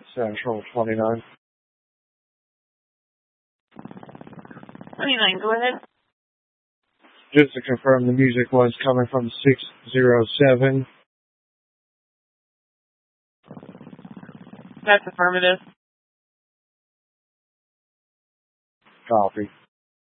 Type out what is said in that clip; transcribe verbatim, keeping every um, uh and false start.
Central twenty-nine. twenty-nine, go ahead. Just to confirm, the music was coming from six zero seven. That's affirmative. Copy.